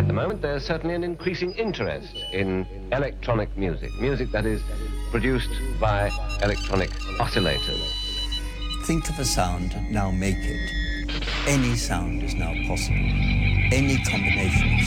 the moment, there's certainly an increasing interest in electronic music, music that is produced by electronic oscillators. Think of a sound, now make it. Any sound is now possible. Any combination of